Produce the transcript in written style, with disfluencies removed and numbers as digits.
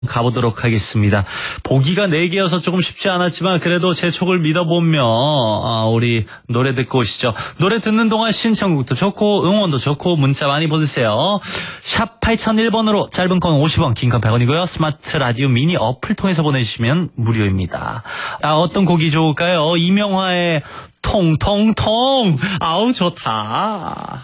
가보도록 하겠습니다. 보기가 4개여서 조금 쉽지 않았지만 그래도 제 촉을 믿어보며 우리 노래 듣고 오시죠. 노래 듣는 동안 신청곡도 좋고 응원도 좋고 문자 많이 보내세요. 샵 8001번으로 짧은 건 50원, 긴 건 100원이고요. 스마트 라디오 미니 어플 통해서 보내주시면 무료입니다. 어떤 곡이 좋을까요? 이명화의 통통통. 아우 좋다.